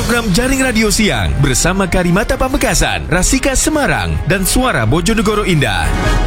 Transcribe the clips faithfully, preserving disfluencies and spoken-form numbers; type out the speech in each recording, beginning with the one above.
program Jaring Radio Siang bersama Karimata Pamekasan, Rasika Semarang, dan Suara Bojonegoro Indah.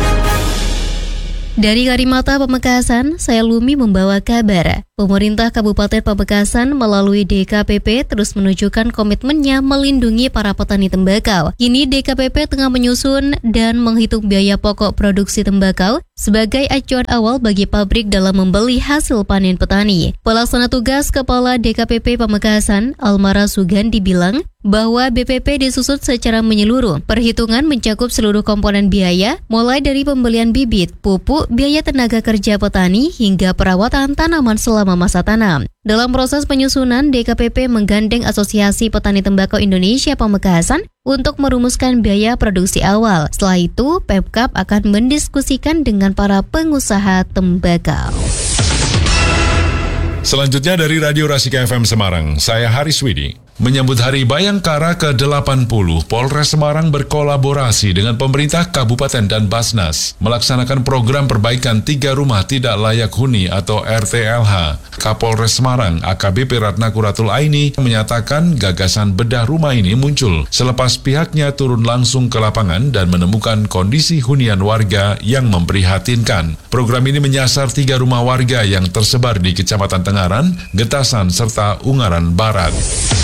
Dari Karimata Pamekasan, saya Lumi membawa kabar. Pemerintah Kabupaten Pamekasan melalui D K P P terus menunjukkan komitmennya melindungi para petani tembakau. Kini D K P P tengah menyusun dan menghitung biaya pokok produksi tembakau sebagai acuan awal bagi pabrik dalam membeli hasil panen petani. Pelaksana tugas Kepala D K P P Pamekasan, Almara Sugandi bilang bahwa B P P disusun secara menyeluruh. Perhitungan mencakup seluruh komponen biaya, mulai dari pembelian bibit, pupuk, biaya tenaga kerja petani, hingga perawatan tanaman selama masa tanam. Dalam proses penyusunan, D K P P menggandeng Asosiasi Petani Tembakau Indonesia Pamekasan untuk merumuskan biaya produksi awal. Setelah itu, Pemkab akan mendiskusikan dengan para pengusaha tembakau. Selanjutnya dari Radio Rasika F M Semarang, saya Haris Widi. Menyambut Hari Bayangkara ke delapan puluh, Polres Semarang berkolaborasi dengan pemerintah kabupaten dan Basnas melaksanakan program perbaikan tiga rumah tidak layak huni atau R T L H. Kapolres Semarang A K B P Ratna Kuratul Aini menyatakan gagasan bedah rumah ini muncul selepas pihaknya turun langsung ke lapangan dan menemukan kondisi hunian warga yang memprihatinkan. Program ini menyasar tiga rumah warga yang tersebar di Kecamatan Tengaran, Getasan, serta Ungaran Barat.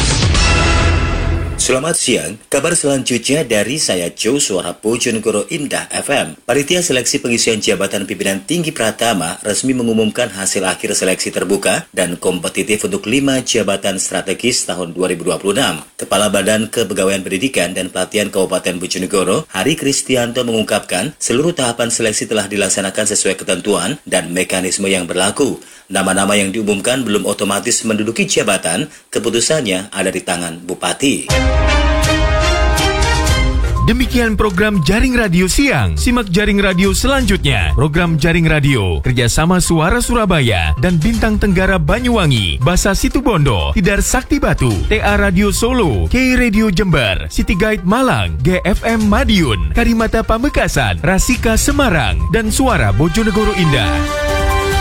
Selamat siang, kabar selanjutnya dari saya Joe Suara Bojonegoro Indah F M. Panitia Seleksi Pengisian Jabatan Pimpinan Tinggi Pratama resmi mengumumkan hasil akhir seleksi terbuka dan kompetitif untuk lima jabatan strategis tahun dua ribu dua puluh enam. Kepala Badan Kepegawaian Pendidikan dan Pelatihan Kabupaten Bojonegoro, Hari Kristianto, mengungkapkan seluruh tahapan seleksi telah dilaksanakan sesuai ketentuan dan mekanisme yang berlaku. Nama-nama yang diumumkan belum otomatis menduduki jabatan, keputusannya ada di tangan Bupati. Demikian program Jaring Radio Siang. Simak Jaring Radio selanjutnya. Program Jaring Radio kerjasama Suara Surabaya dan Bintang Tenggara Banyuwangi, Basa Situbondo, Tidar Sakti Batu, T A Radio Solo, K Radio Jember, City Guide Malang, G F M Madiun, Karimata Pamekasan, Rasika Semarang, dan Suara Bojonegoro Indah.